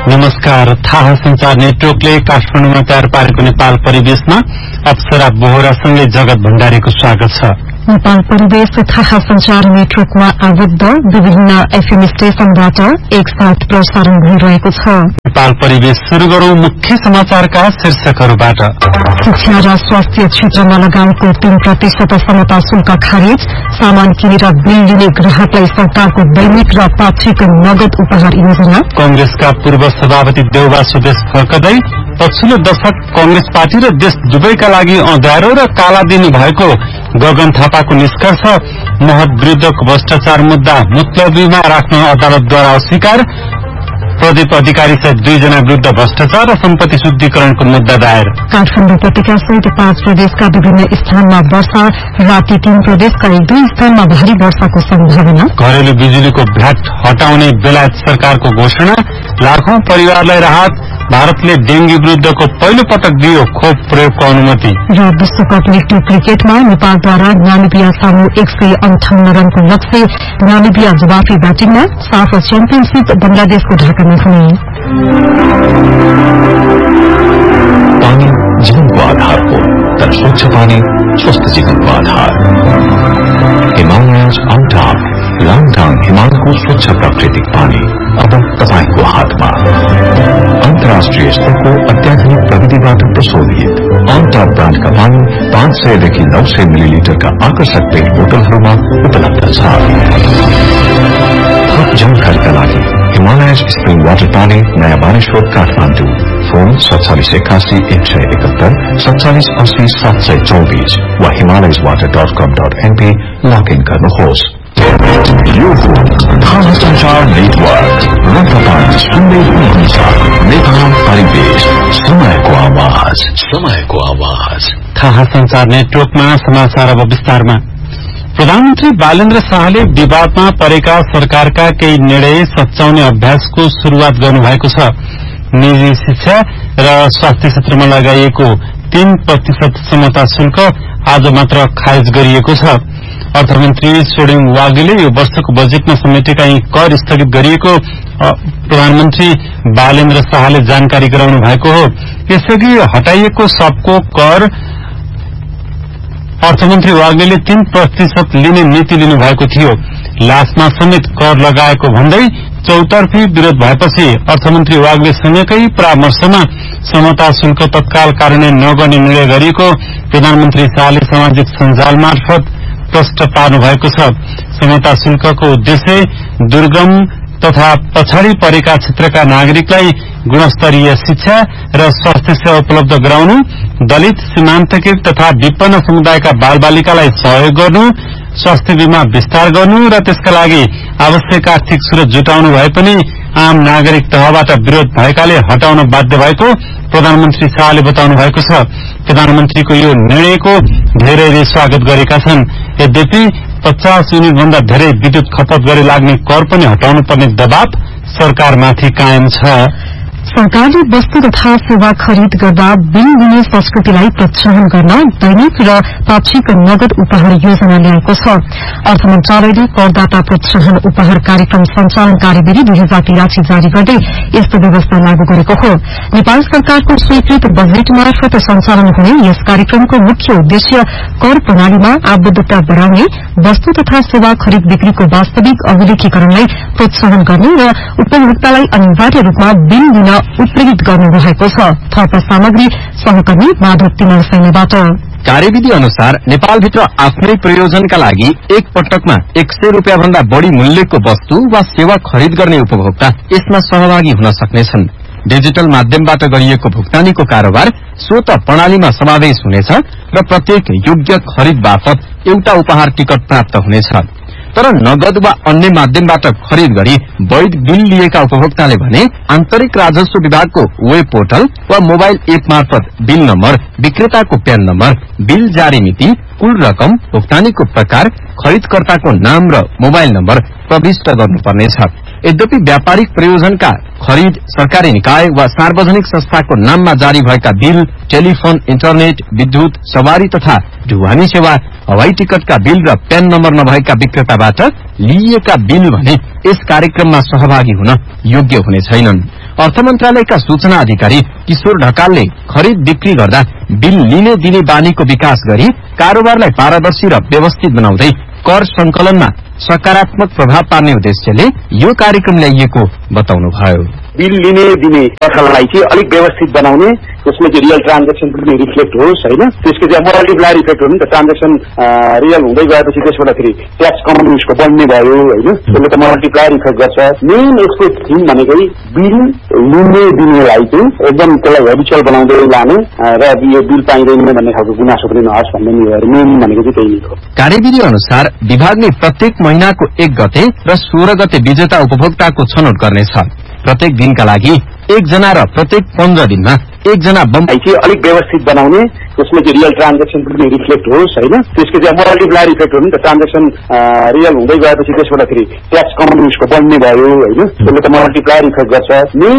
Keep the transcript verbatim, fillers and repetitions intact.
नमस्कार। थाहा संचार नेटवर्कले काठमाडौँमा तयार पारेको नेपाल परिवेशमा अप्सरा बोहरासँगै जगत भण्डारीको स्वागत छ। नेपाल परिवेश थाहा संचार नेटवर्कमा आबद्ध विभिन्न एफएम स्टेशनबाट एकसाथ प्रसारण भइरहेको छ। नेपाल परिवेश शुरू गरौं मुख्य समाचारका शीर्षकहरूबाट। शिक्षा र स्वास्थ्य क्षेत्रमा लगाएको तीन प्रतिशत समता शुल्क खारेज, सामान किनेर बिल लिने ग्राहकलाई सरकारको दैनिक र पाक्षिक नगद उपहार योजना। कंग्रेसका पूर्व सभापति देउबा स्वदेश फर्कदै पछिल्लो दशक कंग्रेस पार्टी र देश दुवैका लागि अँध्यारो र काला दिन भएको गगन थापाको निष्कर्ष। महत विरूद्धको भ्रष्टाचार मुद्दा मुतलबीमा राख्न अदालतद्वारा अस्वीकार। प्रदीप अधिकारी सहित दुईजना विरूद्ध भ्रष्टाचार र सम्पत्ति शुद्धिकरणको मुद्दा दायर। काठमाडौँ उपत्यका सहित पाँच प्रदेशका विभिन्न स्थानमा वर्षा, राति तीन प्रदेशका एक दुई स्थानमा भारी वर्षाको सम्भावना। घरेलु बिजुलीको भ्याट हटाउने बेलायत सरकारको घोषणा। लाखौं परिवारलाई राहत। भारतले डेंगी विरूद्धको पहिलो पटक दियो खोप प्रयोगको अनुमति। र विश्वकप लीग टू क्रिकेटमा नेपालद्वारा नामिबिया सामु एक सय अन्ठाउन्न रनको लक्ष्य। नामिबिया जवाफी ब्याटिङमा, साफ च्याम्पियनशीप बंगलादेशको ढाकामा हुने। पानी जीवनको आधार हो, तर स्वच्छ पानी स्वस्थ जीवनको आधार। हिमालयज आउटडोर लाङटाङ हिमालको स्वच्छ प्राकृतिक पानी अब तपाईको हातमा। अन्तर्राष्ट्रिय स्तरको अत्याधुनिक प्रविधिबाट प्रशोधित अनटप ब्रान्डका पानी पाँच सयदेखि नौ सय मिलिलिटरका आकर्षक पेट बोतलहरूमा उपलब्ध छ। थप जानकारीका लागि हिमालयज स्प्रिङ वाटर पानी, नयाँ बानेश्वर, काठमाडौँ। फोन सत्तालिस एकासी एक सय एकहत्तर सत्तालिस अस्सी सात सय चौबीस वा हिमालयज वाटर डट कम डट एनपी लगइन गर्नुहोस्। यो हो थाहा संचार नेटवर्क र तपाईँ सुन्दै हुनुहुन्छ नेपाल परिवेश, समयको आवाज, समयको आवाज। थाहा संचार नेटवर्कमा समाचार अब विस्तारमा। प्रधानमन्त्री बालेन्द्र शाहले विवादमा परेका सरकारका केही निर्णय सच्याउने अभ्यासको शुरूआत गर्नुभएको छ। निजी शिक्षा र स्वास्थ्य क्षेत्रमा लगाइएको तीन प्रतिशत समता शुल्क आज मात्र खारेज गरिएको छ। अर्थमन्त्री सोडेङ वागीले यो वर्षको बजेटमा समेटेका यी कर स्थगित गरिएको प्रधानमन्त्री बालेन्द्र शाहले जानकारी गराउनु भएको हो। यसअघि हटाइएको सबको कर अर्थमन्त्री वाग्लेले तीन प्रतिशत लिने नीति लिनु भएको थियो। लासमा समेत कर लगाएको भन्दै चौतर्फी विरोध भएपछि अर्थमन्त्री वाग्लेसँगकै परामर्शमा समता शुल्क तत्काल कार्यान्वयन नगर्ने निर्णय गरिएको प्रधानमन्त्री शाहले सामाजिक सञ्जाल मार्फत प्रष्ट पार्नु भएको छ। समता शुल्कको उद्देश्य दुर्गम तथा पछाडि परेका क्षेत्रका नागरिकलाई गुणस्तरीय शिक्षा र स्वास्थ्य सेवा उपलब्ध गराउनु, दलित, सीमान्तकृत तथा विपन्न समुदायका बालबालिकालाई सहयोग गर्नु, स्वास्थ्य बीमा विस्तार गर्नु र त्यसका लागि आवश्यक आर्थिक स्रोत जुटाउनु भए पनि आम नागरिक तहबाट विरोध भएकाले हटाउन बाध्य भएको प्रधानमन्त्री शाहले बताउनु भएको छ। प्रधानमन्त्रीको यो निर्णयको धेरैले स्वागत गरेका छन्। यद्यपि पचास युनिट भन्दा धेरै विद्युत खपत गरी लाग्ने कर पनि हटाउनु पर्ने दबाव सरकारमाथि कायम छ। सरकारले वस्तु तथा सेवा खरिद गर्दा बिल लिने संस्कृतिलाई प्रोत्साहन गर्न दैनिक र पाक्षिक नगद उपहार योजना ल्याएको छ। अर्थ मन्त्रालयले करदाता प्रोत्साहन उपहार कार्यक्रम सञ्चालन कार्यविधि दुई हजार तिरासी जारी गर्दै यस्तो व्यवस्था लागू गरेको हो। नेपाल सरकारको स्वीकृत बजेट मार्फत सञ्चालन हुने यस कार्यक्रमको मुख्य उद्देश्य कर प्रणालीमा आबद्धता बढ़ाउने, वस्तु तथा सेवा खरिद बिक्रीको वास्तविक अभिलेखीकरणलाई प्रोत्साहन गर्ने र उपभोक्तालाई अनिवार्य रूपमा बिल लिन उत्प्रेरित गर्नु रहेको छ। थप सामग्री सहकर्मी माधव तिमल सैन्यबाट। कार्यविधि अनुसार नेपालभित्र आफ्नै प्रयोजनका लागि एक पटकमा एक सय रूपियाँ भन्दा बढ़ी मूल्यको वस्तु वा सेवा खरिद गर्ने उपभोक्ता यसमा सहभागी हुन सक्नेछन्। डिजिटल माध्यमबाट गरिएको भुक्तानीको कारोबार स्वत प्रणालीमा समावेश हुनेछ र प्रत्येक योग्य खरिद बापत एउटा उपहार टिकट प्राप्त हुनेछ। तर नगद वा अन्य माध्यमबाट खरिद गरी वैध बिल लिएका उपभोक्ताले भने आन्तरिक राजस्व विभागको वेब पोर्टल वा मोबाइल एप मार्फत bill number, विक्रेताको PAN number, bill जारी मिति, कुल रकम, भुक्तानीको प्रकार, खरिदकर्ताको नाम र मोबाइल नम्बर प्रविष्ट गर्नुपर्नेछ। यद्यपि व्यापारिक प्रयोजनका खरिद सरकारी निकाय वा सार्वजनिक संस्थाको नाममा जारी भएका बिल, टेलिफोन, इन्टरनेट, विद्युत, सवारी तथा ढुवानी सेवा, हवाई टिकटका बिल र प्यान नम्बर नभएका विक्रेताबाट लिइएका बिल भने यस कार्यक्रममा सहभागी हुन योग्य हुने छैनन्। अर्थ मन्त्रालयका सूचना अधिकारी किशोर ढकालले खरिद बिक्री गर्दा बिल लिने दिने बानीको विकास गरी कारोबारलाई पारदर्शी र व्यवस्थित बनाउँदै कर संकलनमा सकारात्मक प्रभाव पार्ने उद्देश्यले यो कार्यक्रम ल्याइएको बताउनुभयो। बिल लिने दिने प्रथालाई चाहिँ अलिक व्यवस्थित बनाउने, त्यसमा चाहिँ रियल ट्रान्जेक्सन पनि रिफ्लेक्ट होस् होइन, त्यसको चाहिँ मल्टिप्लायर इफेक्ट हो नि त। ट्रान्जेक्सन रियल हुँदै गएपछि त्यसबाट फेरि ट्याक्स कमाउनु उसको बढ्ने भयो होइन, त्यसले त मल्टिप्लायर इफेक्ट गर्छ। मेन यसको थिम भनेकै बिल लिने दिनेलाई चाहिँ एकदम त्यसलाई हेबिचुअल बनाउँदै लाने र यो बिल पाइँदैन भन्ने खालको गुनासो पनि नहोस् भन्ने मेन भनेको चाहिँ त्यही हो। कार्यविधि अनुसार विभागले प्रत्येक महिनाको एक गते र सोह्र गते विजेता उपभोक्ताको छनौट गर्नेछ। प्रत्येक दिनका लागि एकजना र प्रत्येक पन्ध्र दिनमा एकजना बम्बई चाहिँ अलिक व्यवस्थित बनाउने, त्यसमा चाहिँ रियल ट्रान्जेक्सन पनि रिफ्लेक्ट होस् होइन, त्यसको चाहिँ मल्टिप्लायर इफेक्ट हो नि त। ट्रान्जेक्सन रियल हुँदै गएपछि त्यसबाट फेरि ट्याक्स कमाउनु उसको बढ्ने भयो होइन, त्यसले त मल्टिप्लायर इफेक्ट गर्छ।